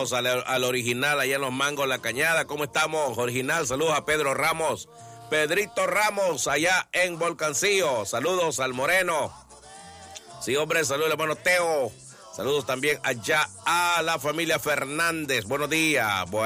Saludos al original allá en Los Mangos, La Cañada. ¿Cómo estamos, original? Saludos a Pedro Ramos. Pedrito Ramos, allá en Volcancillo. Saludos al Moreno. Sí, hombre, saludos al hermano Teo. Saludos también allá a la familia Fernández. Buenos días.